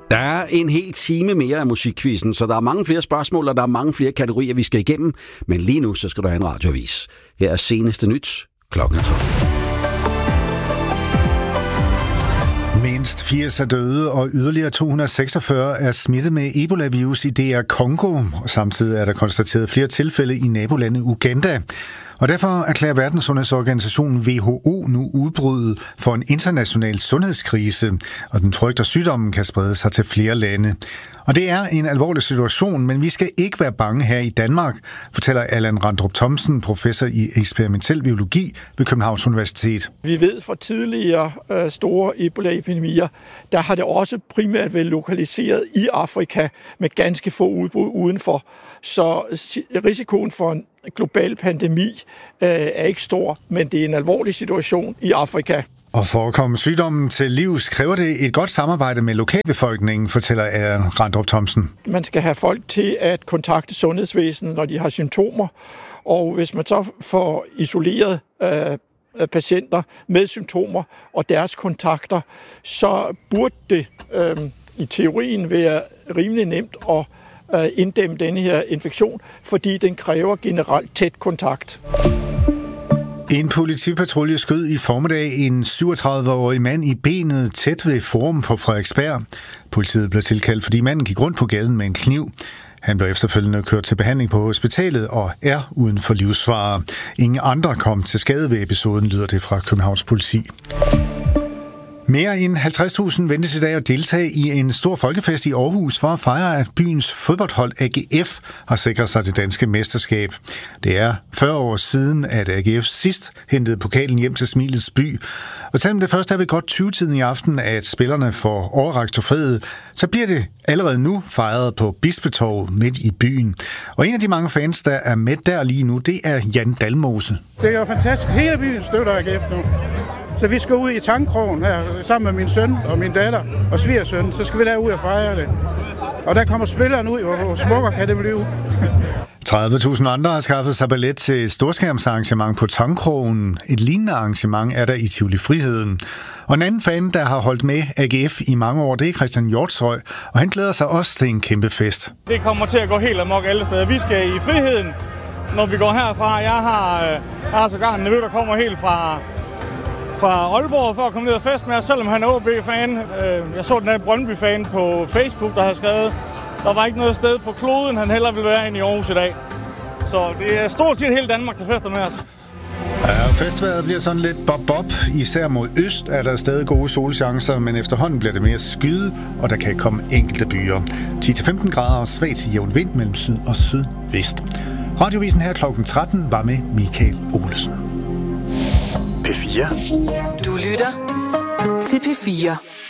Der er en hel time mere af musikquizzen, så der er mange flere spørgsmål, og der er mange flere kategorier, vi skal igennem. Men lige nu, så skal du have en radioavis. Her er seneste nyt klokken 3. Mindst 80 er døde, og yderligere 246 er smittet med Ebola-virus i DR Congo. Og samtidig er der konstateret flere tilfælde i nabolandet Uganda. Og derfor erklærer Verdenssundhedsorganisationen WHO nu udbruddet for en international sundhedskrise, og den frygter sygdommen kan sprede sig til flere lande. Og det er en alvorlig situation, men vi skal ikke være bange her i Danmark, fortæller Allan Randrup Thomsen, professor i eksperimentel biologi ved Københavns Universitet. Vi ved fra tidligere store Ebola-epidemier, der har det også primært været lokaliseret i Afrika med ganske få udbrud udenfor. Så risikoen for en global pandemi er ikke stor, men det er en alvorlig situation i Afrika. Og for at komme sygdommen til livs, kræver det et godt samarbejde med lokalbefolkningen, fortæller Allan Randrup Thomsen. Man skal have folk til at kontakte sundhedsvæsenet, når de har symptomer, og hvis man så får isoleret patienter med symptomer og deres kontakter, så burde det i teorien være rimelig nemt at inddæmme denne her infektion, fordi den kræver generelt tæt kontakt. En politipatrulje skød i formiddag en 37-årig mand i benet tæt ved Forum på Frederiksberg. Politiet blev tilkaldt, fordi manden gik rundt på gaden med en kniv. Han blev efterfølgende kørt til behandling på hospitalet og er uden for livsfare. Ingen andre kom til skade ved episoden, lyder det fra Københavns politi. Mere end 50.000 ventes i dag at deltage i en stor folkefest i Aarhus for at fejre, at byens fodboldhold AGF har sikret sig det danske mesterskab. Det er 40 år siden, at AGF sidst hentede pokalen hjem til Smilets by. Og selvom det først er ved godt 20-tiden i aften, at spillerne får overrakt trofæet, så bliver det allerede nu fejret på Bispetorvet midt i byen. Og en af de mange fans, der er med der lige nu, det er Jan Dalmose. Det er jo fantastisk. Hele byen støtter AGF nu. Så vi skal ud i Tangkrogen her, sammen med min søn og min datter og svigersøn. Så skal vi derud og fejre det. Og der kommer spillerne ud, hvor smukker kan det blive. 30.000 andre har skaffet sig billet til et storskærmsarrangement på Tangkrogen. Et lignende arrangement er der i Tivoli Friheden. Og en anden fan, der har holdt med AGF i mange år, det er Christian Hjortshøj, og han glæder sig også til en kæmpe fest. Det kommer til at gå helt amok alle steder. Vi skal i Friheden, når vi går herfra. Jeg har sågar en nevø, der kommer helt fra Aalborg for at komme ned og fest med os, selvom han er OB-fan. Jeg så den der Brøndby-fan på Facebook, der havde skrevet, der var ikke noget sted på kloden, han hellere ville være end i Aarhus i dag. Så det er stort set hele Danmark, der fester med os. Ja, festværet bliver sådan lidt bob-bob. Især mod øst er der stadig gode solchancer, men efterhånden bliver det mere skyde, og der kan komme enkelte byer. 10-15 grader og svag til jævn vind mellem syd og sydvest. Radiovisen her kl. 13 var med Michael Olesen. P4. Du lytter til P4.